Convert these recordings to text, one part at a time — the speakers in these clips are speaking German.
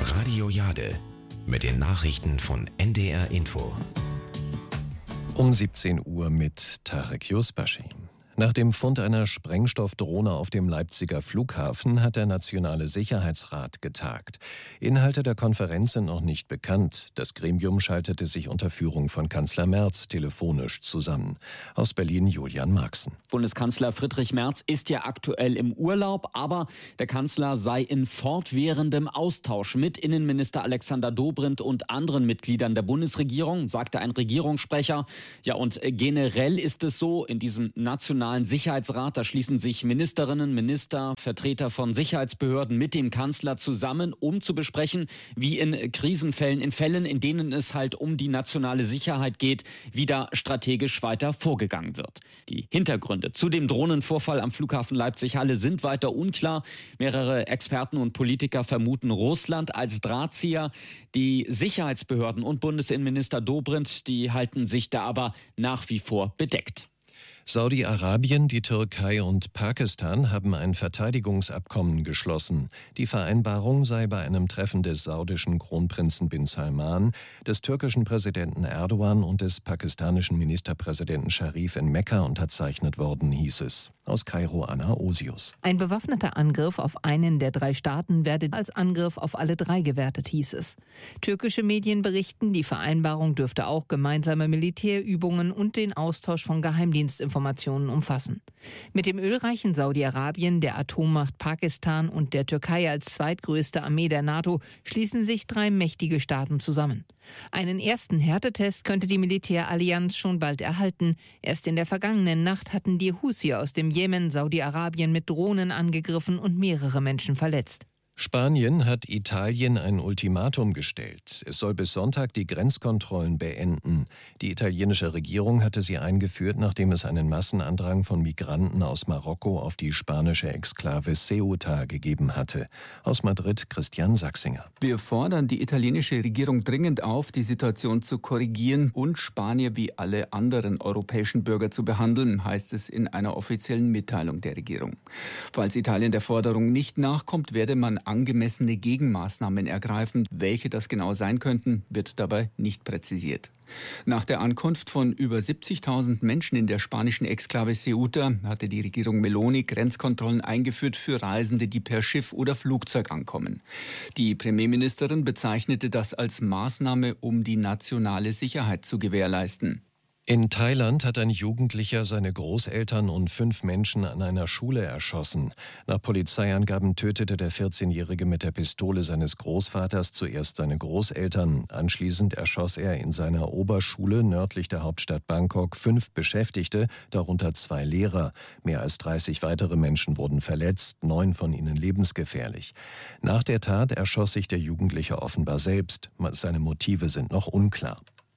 Radio Jade mit den Nachrichten von NDR Info. Um 17 Uhr mit Tarek Yusbashi. Nach dem Fund einer Sprengstoffdrohne auf dem Leipziger Flughafen hat der Nationale Sicherheitsrat getagt. Inhalte der Konferenz sind noch nicht bekannt. Das Gremium schaltete sich unter Führung von Kanzler Merz telefonisch zusammen. Aus Berlin Julian Marxen. Bundeskanzler Friedrich Merz ist ja aktuell im Urlaub, aber der Kanzler sei in fortwährendem Austausch mit Innenminister Alexander Dobrindt und anderen Mitgliedern der Bundesregierung, sagte ein Regierungssprecher. Ja, und generell ist es so, in diesem Nationalen Sicherheitsrat, da schließen sich Ministerinnen, Minister, Vertreter von Sicherheitsbehörden mit dem Kanzler zusammen, um zu besprechen, wie in Krisenfällen, in Fällen, in denen es halt um die nationale Sicherheit geht, wie da strategisch weiter vorgegangen wird. Die Hintergründe zu dem Drohnenvorfall am Flughafen Leipzig-Halle sind weiter unklar. Mehrere Experten und Politiker vermuten Russland als Drahtzieher. Die Sicherheitsbehörden und Bundesinnenminister Dobrindt, die halten sich da aber nach wie vor bedeckt. Saudi-Arabien, die Türkei und Pakistan haben ein Verteidigungsabkommen geschlossen. Die Vereinbarung sei bei einem Treffen des saudischen Kronprinzen bin Salman, des türkischen Präsidenten Erdogan und des pakistanischen Ministerpräsidenten Sharif in Mekka unterzeichnet worden, hieß es. Aus Kairo Anna Osius. Ein bewaffneter Angriff auf einen der drei Staaten werde als Angriff auf alle drei gewertet, hieß es. Türkische Medien berichten, die Vereinbarung dürfte auch gemeinsame Militärübungen und den Austausch von Geheimdienstinformationen umfassen. Mit dem ölreichen Saudi-Arabien, der Atommacht Pakistan und der Türkei als zweitgrößte Armee der NATO schließen sich drei mächtige Staaten zusammen. Einen ersten Härtetest könnte die Militärallianz schon bald erhalten. Erst in der vergangenen Nacht hatten die Houthi aus dem Jemen Saudi-Arabien mit Drohnen angegriffen und mehrere Menschen verletzt. Spanien hat Italien ein Ultimatum gestellt. Es soll bis Sonntag die Grenzkontrollen beenden. Die italienische Regierung hatte sie eingeführt, nachdem es einen Massenandrang von Migranten aus Marokko auf die spanische Exklave Ceuta gegeben hatte. Aus Madrid Christian Sachsinger. Wir fordern die italienische Regierung dringend auf, die Situation zu korrigieren und Spanier wie alle anderen europäischen Bürger zu behandeln, heißt es in einer offiziellen Mitteilung der Regierung. Falls Italien der Forderung nicht nachkommt, werde man angemessene Gegenmaßnahmen ergreifen. Welche das genau sein könnten, wird dabei nicht präzisiert. Nach der Ankunft von über 70.000 Menschen in der spanischen Exklave Ceuta hatte die Regierung Meloni Grenzkontrollen eingeführt für Reisende, die per Schiff oder Flugzeug ankommen. Die Premierministerin bezeichnete das als Maßnahme, um die nationale Sicherheit zu gewährleisten. In Thailand hat ein Jugendlicher seine Großeltern und 5 Menschen an einer Schule erschossen. Nach Polizeiangaben tötete der 14-Jährige mit der Pistole seines Großvaters zuerst seine Großeltern. Anschließend erschoss er in seiner Oberschule nördlich der Hauptstadt Bangkok 5 Beschäftigte, darunter 2 Lehrer. Mehr als 30 weitere Menschen wurden verletzt, 9 von ihnen lebensgefährlich. Nach der Tat erschoss sich der Jugendliche offenbar selbst. Seine Motive sind noch unklar.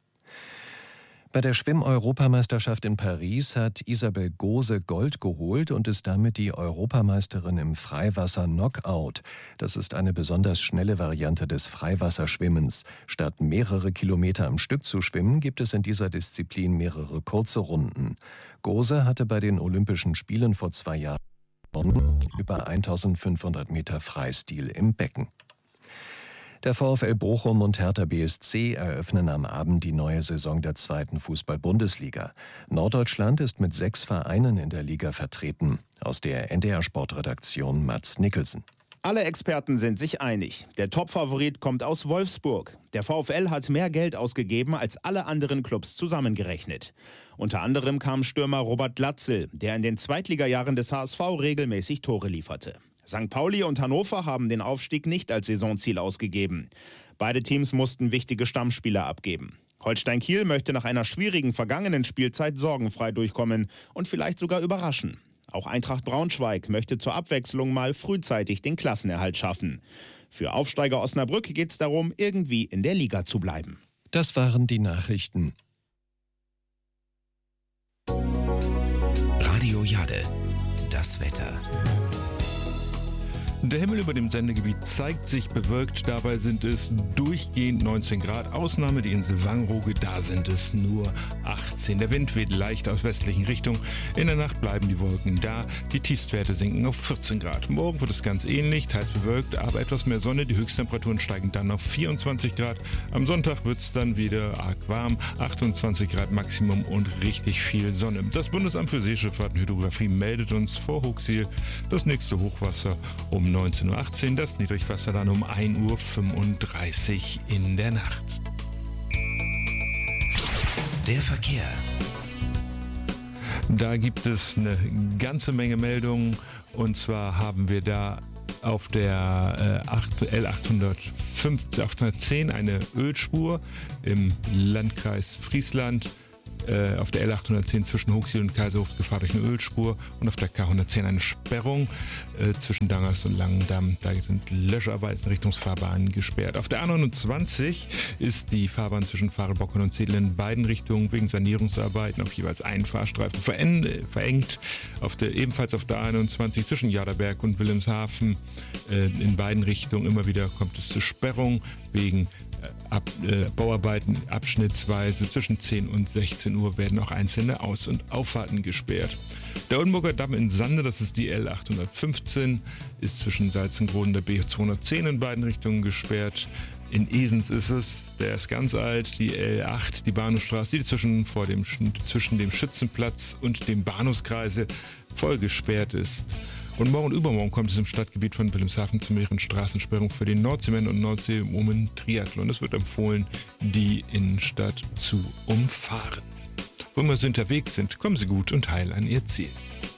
Bei der Schwimm-Europameisterschaft in Paris hat Isabel Gose Gold geholt und ist damit die Europameisterin im Freiwasser-Knockout. Das ist eine besonders schnelle Variante des Freiwasserschwimmens. Statt mehrere Kilometer am Stück zu schwimmen, gibt es in dieser Disziplin mehrere kurze Runden. Gose hatte bei den Olympischen Spielen vor 2 Jahren über 1500 Meter Freistil im Becken. Der VfL Bochum und Hertha BSC eröffnen am Abend die neue Saison der 2. Fußball-Bundesliga. Norddeutschland ist mit 6 Vereinen in der Liga vertreten. Aus der NDR-Sportredaktion Mats Nicholson. Alle Experten sind sich einig. Der Topfavorit kommt aus Wolfsburg. Der VfL hat mehr Geld ausgegeben als alle anderen Clubs zusammengerechnet. Unter anderem kam Stürmer Robert Glatzel, der in den Zweitligajahren des HSV regelmäßig Tore lieferte. St. Pauli und Hannover haben den Aufstieg nicht als Saisonziel ausgegeben. Beide Teams mussten wichtige Stammspieler abgeben. Holstein Kiel möchte nach einer schwierigen vergangenen Spielzeit sorgenfrei durchkommen und vielleicht sogar überraschen. Auch Eintracht Braunschweig möchte zur Abwechslung mal frühzeitig den Klassenerhalt schaffen. Für Aufsteiger Osnabrück geht es darum, irgendwie in der Liga zu bleiben. Das waren die Nachrichten. Radio Jade, das Wetter. Der Himmel über dem Sendegebiet zeigt sich bewölkt, dabei sind es durchgehend 19 Grad. Ausnahme die Insel Wangerooge, da sind es nur 18. Der Wind weht leicht aus westlichen Richtung. In der Nacht bleiben die Wolken da, die Tiefstwerte sinken auf 14 Grad. Morgen wird es ganz ähnlich, teils bewölkt, aber etwas mehr Sonne. Die Höchsttemperaturen steigen dann auf 24 Grad. Am Sonntag wird es dann wieder arg warm, 28 Grad Maximum und richtig viel Sonne. Das Bundesamt für Seeschifffahrt und Hydrographie meldet uns vor Hooksiel das nächste Hochwasser um 19.18 Uhr, das Niedrigwasser dann um 1.35 Uhr in der Nacht. Der Verkehr. Da gibt es eine ganze Menge Meldungen, und zwar haben wir da auf der L810 eine Ölspur im Landkreis Friesland. Auf der L810 zwischen Hooksiel und Kaiserhof Gefahr durch eine Ölspur, und auf der K110 eine Sperrung zwischen Dangers und Langendamm. Da sind Löscharbeiten Richtungsfahrbahnen gesperrt. Auf der A29 ist die Fahrbahn zwischen Farelbockern und Zedel in beiden Richtungen wegen Sanierungsarbeiten auf jeweils einen Fahrstreifen verengt. Ebenfalls auf der A21 zwischen Jaderberg und Wilhelmshaven in beiden Richtungen immer wieder kommt es zu Sperrung wegen Bauarbeiten abschnittsweise. Zwischen 10 und 16 Uhr werden auch einzelne Aus- und Auffahrten gesperrt. Der Oldenburger Damm in Sande, das ist die L815, ist zwischen Salzengrod und der B210 in beiden Richtungen gesperrt. In Esens ist es, der ist ganz alt, die L8, die Bahnhofstraße, die zwischen dem Schützenplatz und dem Bahnhofskreisel voll gesperrt ist. Und morgen und übermorgen kommt es im Stadtgebiet von Wilhelmshaven zu mehreren Straßensperrungen für den Nordseeman und Nordsee-Women Triathlon. Es wird empfohlen, die Innenstadt zu umfahren. Wo immer Sie unterwegs sind, kommen Sie gut und heil an Ihr Ziel.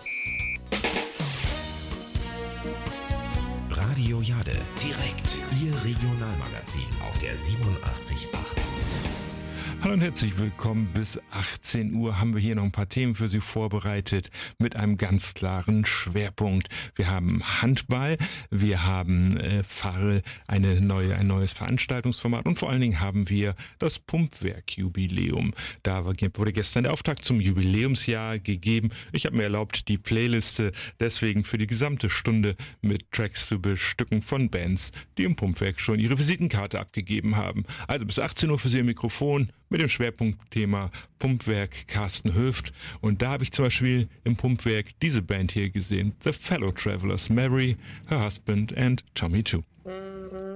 Radio Jade, direkt Ihr Regionalmagazin auf der 87.8. Hallo und herzlich willkommen. Bis 18 Uhr haben wir hier noch ein paar Themen für Sie vorbereitet mit einem ganz klaren Schwerpunkt. Wir haben Handball, wir haben ein neues Veranstaltungsformat, und vor allen Dingen haben wir das Pumpwerk-Jubiläum. Da wurde gestern der Auftakt zum Jubiläumsjahr gegeben. Ich habe mir erlaubt, die Playliste deswegen für die gesamte Stunde mit Tracks zu bestücken von Bands, die im Pumpwerk schon ihre Visitenkarte abgegeben haben. Also bis 18 Uhr für Sie im Mikrofon mit dem Schwerpunktthema Pumpwerk Carsten Höft. Und da habe ich zum Beispiel im Pumpwerk diese Band hier gesehen, The Fellow Travelers, Mary, Her Husband and Tommy Too.